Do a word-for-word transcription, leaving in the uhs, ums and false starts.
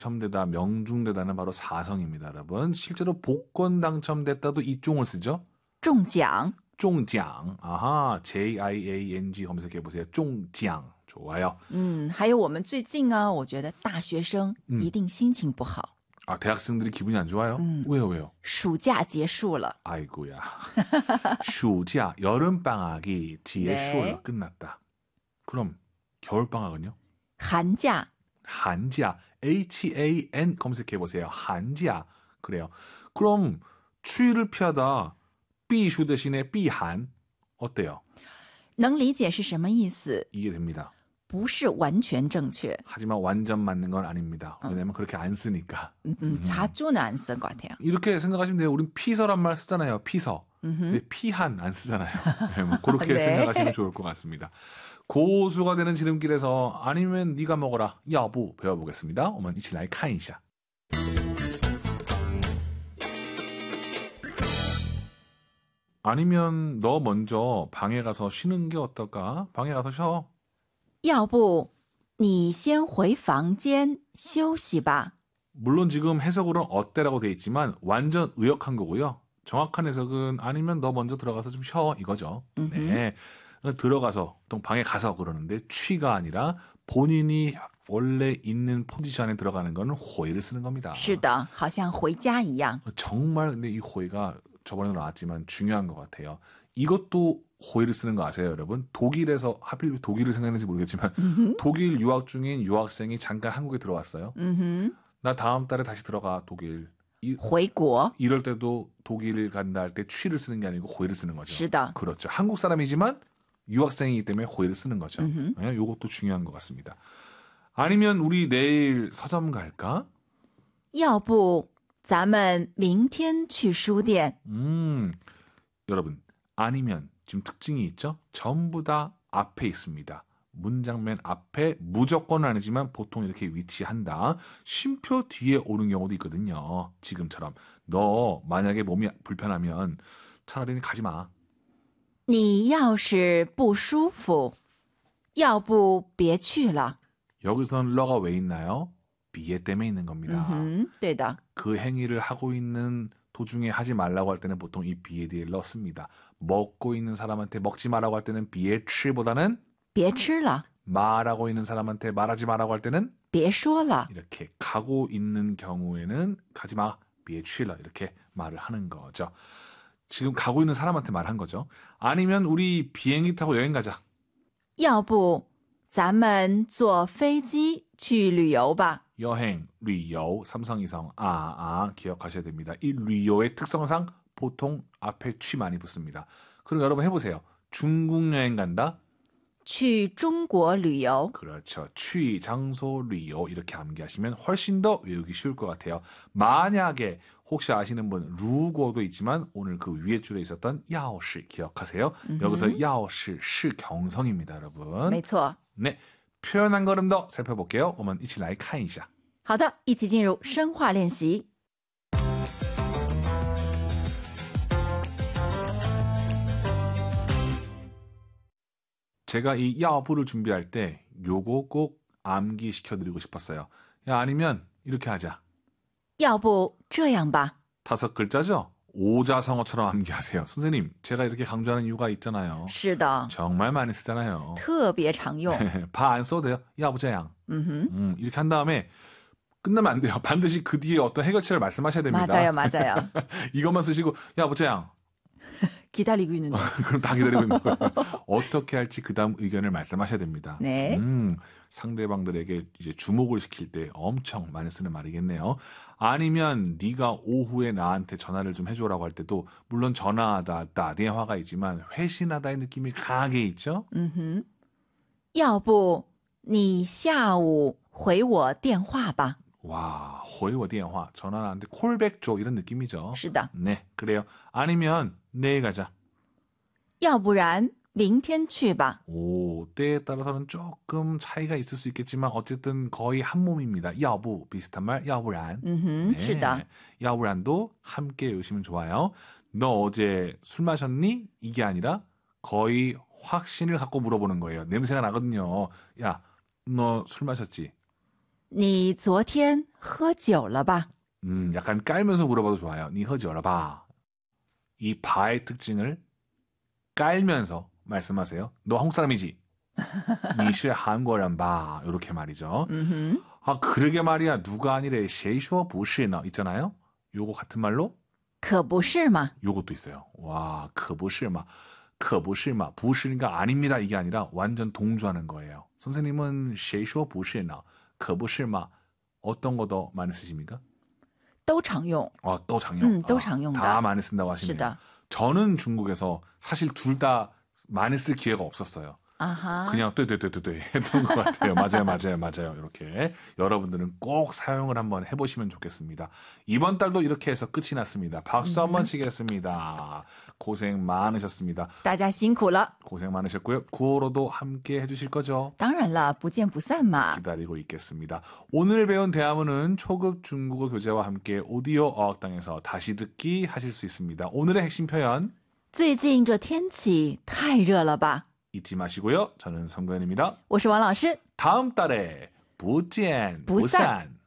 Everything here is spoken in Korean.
당첨되다, 명중되다는 바로 사성입니다, 여러분. 실제로 복권 당첨됐다도 이 쫑을 쓰죠. 中奖. 쫑장. 아하, 제이 아이 에이 엔 지 검색해 보세요. 쫑장. 좋아요. 嗯，还有我们最近啊，我觉得大学生一定心情不好。 아, 대학생들이 기분이 안 좋아요? 음. 왜요, 왜요? 暑假结束了. 아이고야. 暑假, 여름방학이 뒤에 네. 쉬어요. 끝났다. 그럼 겨울방학은요? 寒假. 한자, 에이치 에이 엔 검색해 보세요. 한자. 그래요. 그럼 추위를 피하다, 避暑 대신에 避寒 어때요? 能理解是什么意思？ 이해됩니다. 不是完全正确. 하지만 완전 맞는 건 아닙니다. 왜냐면 그렇게 안 쓰니까. 음, 음, 자주는 안 쓴 것 같아요. 이렇게 생각하시면 돼요. 우린 피서란 말 쓰잖아요. 피서. 근데 피한 안 쓰잖아요. 네, 뭐 그렇게 네. 생각하시면 좋을 것 같습니다. 고수가 되는 지름길에서 아니면 네가 먹어라. 야부 배워보겠습니다. 我们一起来看一下. 아니면 너 먼저 방에 가서 쉬는 게 어떨까? 방에 가서 쉬어. 要不你先回房间休息吧. 물론 지금 해석으로는 어때라고 돼 있지만 완전 의역한 거고요. 정확한 해석은 아니면 너 먼저 들어가서 좀 쉬어 이거죠. 네. 들어가서 또 방에 가서 그러는데 취가 아니라 본인이 원래 있는 포지션에 들어가는 거는 호의를 쓰는 겁니다. 是的，好像回家一样. 정말 근데 이 호의가 저번에도 나왔지만 중요한 것 같아요. 이것도 호의를 쓰는 거 아세요, 여러분? 독일에서 하필 독일을 생각했는지 모르겠지만 음흠. 독일 유학 중인 유학생이 잠깐 한국에 들어왔어요. 음흠. 나 다음 달에 다시 들어가 독일. 이, 回国. 이럴 때도 독일을 간다 할 때 취를 쓰는 게 아니고 호의를 쓰는 거죠. 是的. 그렇죠. 한국 사람이지만 유학생이기 때문에 호의를 쓰는 거죠. 음흠. 네, 이것도 중요한 것 같습니다. 아니면 우리 내일 서점 갈까? 要不咱们明天去书店. 음, 여러분 아니면 지금 특징이 있죠? 전부 다 앞에 있습니다. 문장 맨 앞에 무조건은 아니지만 보통 이렇게 위치한다. 쉼표 뒤에 오는 경우도 있거든요. 지금처럼 너 만약에 몸이 불편하면 차라리 가지 마. 你要是不舒服要不别去了. 여기서는 러가 왜 있나요? 비에 때문에 있는 겁니다. 음흠, 对的. 그 행위를 하고 있는 도중에 하지 말라고 할 때는 보통 이 비에 뒤에 넣습니다. 먹고 있는 사람한테 먹지 말라고 할 때는 비에 치보다는 别吃了. 말하고 있는 사람한테 말하지 말라고 할 때는 别说了. 이렇게 가고 있는 경우에는 가지 마, 비에 취라 이렇게 말을 하는 거죠. 지금 가고 있는 사람한테 말한 거죠. 아니면 우리 비행기 타고 여행 가자. 要不咱们坐飞机去旅游吧. 여행, 리요, 삼성이성, 아, 아 기억하셔야 됩니다. 이 리요의 특성상 보통 앞에 취 많이 붙습니다. 그럼 여러분 해보세요. 중국 여행 간다. 去中国旅游. 그렇죠. 취, 장소, 리요 이렇게 암기하시면 훨씬 더 외우기 쉬울 것 같아요. 만약에 혹시 아시는 분 루고도 있지만 오늘 그 위에 줄에 있었던 야오시 기억하세요. 음흠. 여기서 야오시, 시 경성입니다, 여러분. 没错. 네, 표현 한 걸음 더 살펴볼게요. 我们一起来看一下. 好的，一起进入深化练习. 제가 이 야부를 준비할 때 요거 꼭 암기시켜드리고 싶었어요. 야, 아니면 이렇게 하자. 要不这样吧. 다섯 글자죠? 오자성어처럼 암기하세요. 선생님, 제가 이렇게 강조하는 이유가 있잖아요. 是的. 정말 많이 쓰잖아요. 特别常用. 바 안 써도 돼요. 야부자양. 음, 이렇게 한 다음에 끝나면 안 돼요. 반드시 그 뒤에 어떤 해결책을 말씀하셔야 됩니다. 맞아요, 맞아요. 이것만 쓰시고 야부자양. 기다리고 있는데. 그럼 다 기다리고 있는 거예요. 어떻게 할지 그 다음 의견을 말씀하셔야 됩니다. 네. 음, 상대방들에게 이제 주목을 시킬 때 엄청 많이 쓰는 말이겠네요. 아니면 네가 오후에 나한테 전화를 좀 해줘라고 할 때도 물론 전화하다, 다 대화가 있지만 회신하다의 느낌이 강하게 있죠. 嗯哼，要不你下午回我电话吧. 와, 호의와 대화, 전화 나한테 콜백 줘 이런 느낌이죠. 是的. 네, 그래요. 아니면 내일 가자. 要不然明天去吧. 오, 때에 따라서는 조금 차이가 있을 수 있겠지만 어쨌든 거의 한 몸입니다. 야부 비슷한 말, 야부란. 嗯哼，是的. 야부란도 함께 외우시면 좋아요. 너 어제 술 마셨니? 이게 아니라 거의 확신을 갖고 물어보는 거예요. 냄새가 나거든요. 야, 너 술 마셨지? 你昨天喝酒了吧？ 음, 약간 깔면서 물어봐도 좋아요. 니 허지 열어봐. 이 바의 특징을 깔면서 말씀하세요. 너 한국 사람이지? 니시 한국인 바. 이렇게 말이죠. 음, 아, 그러게 말이야. 누가 아니래. 谁说不是呢 있잖아요. 요거 같은 말로 可不是嘛。 요것도 있어요. 와, 可不是嘛. 可不是嘛. 不是가 아닙니다. 이게 아니라 완전 동조하는 거예요. 선생님은 谁说不是呢? 可不是嘛. 어떤 거 더 많이 쓰십니까? 都常用。 어, 또 장용. 음, 또 장용. 다 많이 쓴다고 하시네요. 是的。 저는 중국에서 사실 둘 다 많이 쓸 기회가 없었어요. 아하. 그냥 떼떼떼떼떼 했던 것 같아요. 맞아요, 맞아요, 맞아요. 이렇게 여러분들은 꼭 사용을 한번 해보시면 좋겠습니다. 이번 달도 이렇게 해서 끝이 났습니다. 박수 한번 치겠습니다. 고생 많으셨습니다. 大家辛苦了。 고생 많으셨고요. 구호로도 함께 해주실 거죠? 当然了，不见不散嘛。 기다리고 있겠습니다. 오늘 배운 대화문은 초급 중국어 교재와 함께 오디오 어학당에서 다시 듣기 하실 수 있습니다. 오늘의 핵심 표현 最近这天气太热了吧？ 잊지 마시고요. 저는 성근입니다. 我是王老师。 다음 달에 不见不散不散